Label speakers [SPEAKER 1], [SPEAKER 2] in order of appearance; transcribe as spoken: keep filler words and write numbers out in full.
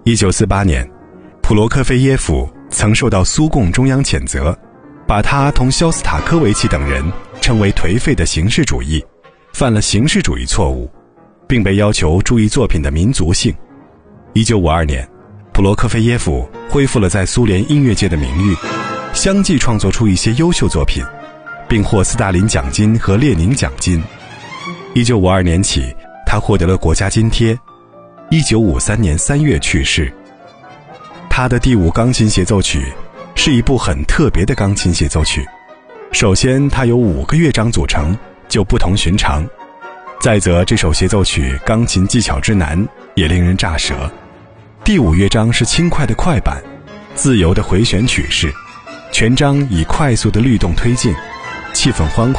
[SPEAKER 1] 一九四八年，普罗科菲耶夫曾受到苏共中央谴责，把他同肖斯塔科维奇等人称为颓废的形式主义，犯了形式主义错误，并被要求注意作品的民族性。一九五二年，普罗科菲耶夫恢复了在苏联音乐界的名誉，相继创作出一些优秀作品，并获斯大林奖金和列宁奖金。一九五二年起，他获得了国家津贴。一九五三年三月去世。他的第五钢琴协奏曲是一部很特别的钢琴协奏曲。首先，它由五个乐章组成，就不同寻常。再则，这首协奏曲钢琴技巧之难也令人咋舌。第五乐章是轻快的快板，自由的回旋曲式，全章以快速的律动推进，气氛欢快。